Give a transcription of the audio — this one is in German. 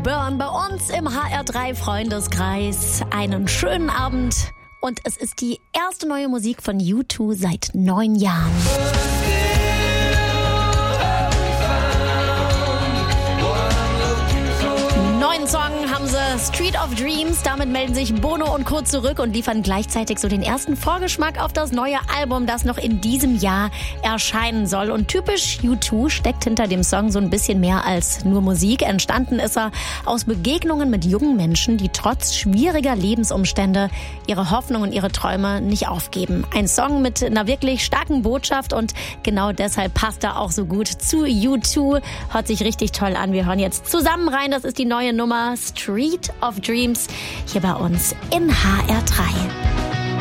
Burn bei uns im HR3 Freundeskreis. Einen schönen Abend und es ist die erste neue Musik von U2 seit 9 Jahren. Neuen Song haben sie, Street of Dreams. Damit melden sich Bono und Co. zurück und liefern gleichzeitig so den ersten Vorgeschmack auf das neue Album, das noch in diesem Jahr erscheinen soll. Und typisch U2 steckt hinter dem Song so ein bisschen mehr als nur Musik. Entstanden ist er aus Begegnungen mit jungen Menschen, die trotz schwieriger Lebensumstände ihre Hoffnung und ihre Träume nicht aufgeben. Ein Song mit einer wirklich starken Botschaft und genau deshalb passt er auch so gut zu U2. Hört sich richtig toll an. Wir hören jetzt zusammen rein. Das ist die neue Nummer Street of Dreams hier bei uns in HR3.